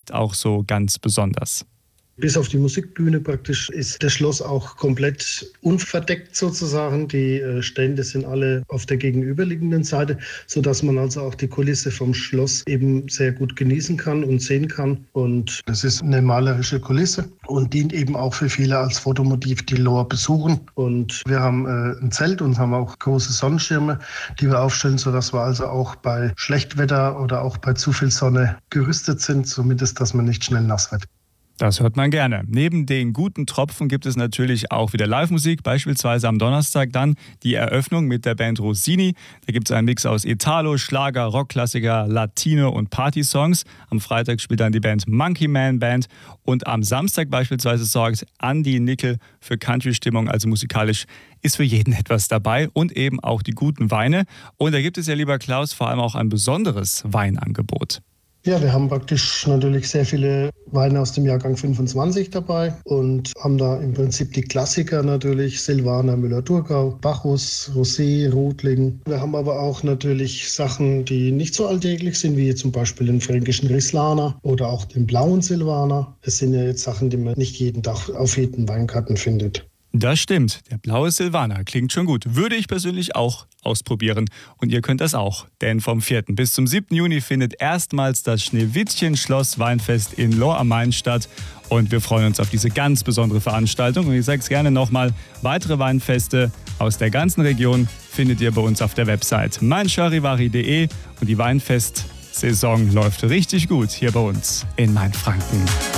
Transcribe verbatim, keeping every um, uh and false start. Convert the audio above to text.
vielleicht auch so ganz besonders? Bis auf die Musikbühne praktisch ist das Schloss auch komplett unverdeckt sozusagen. Die Stände sind alle auf der gegenüberliegenden Seite, sodass man also auch die Kulisse vom Schloss eben sehr gut genießen kann und sehen kann. Und es ist eine malerische Kulisse und dient eben auch für viele als Fotomotiv, die Lohr besuchen. Und wir haben äh, ein Zelt und haben auch große Sonnenschirme, die wir aufstellen, sodass wir also auch bei Schlechtwetter oder auch bei zu viel Sonne gerüstet sind, zumindest, dass man nicht schnell nass wird. Das hört man gerne. Neben den guten Tropfen gibt es natürlich auch wieder Live-Musik, beispielsweise am Donnerstag dann die Eröffnung mit der Band Rossini. Da gibt es einen Mix aus Italo, Schlager, Rockklassiker, Latino und Party-Songs. Am Freitag spielt dann die Band Monkey Man Band und am Samstag beispielsweise sorgt Andy Nickel für Country-Stimmung, also musikalisch ist für jeden etwas dabei und eben auch die guten Weine. Und da gibt es ja, lieber Klaus, vor allem auch ein besonderes Weinangebot. Ja, wir haben praktisch natürlich sehr viele Weine aus dem Jahrgang fünfundzwanzig dabei und haben da im Prinzip die Klassiker natürlich, Silvaner, Müller-Thurgau, Bacchus, Rosé, Rotling. Wir haben aber auch natürlich Sachen, die nicht so alltäglich sind, wie zum Beispiel den fränkischen Rieslaner oder auch den blauen Silvaner. Das sind ja jetzt Sachen, die man nicht jeden Tag auf jeden Weinkarten findet. Das stimmt, der blaue Silvaner klingt schon gut. Würde ich persönlich auch ausprobieren. Und ihr könnt das auch. Denn vom vierten bis zum siebten Juni findet erstmals das Schneewittchen-Schloss Weinfest in Lohr am Main statt. Und wir freuen uns auf diese ganz besondere Veranstaltung. Und ich sage es gerne nochmal, weitere Weinfeste aus der ganzen Region findet ihr bei uns auf der Website mein charivari punkt de. Und die Weinfestsaison läuft richtig gut hier bei uns in Mainfranken.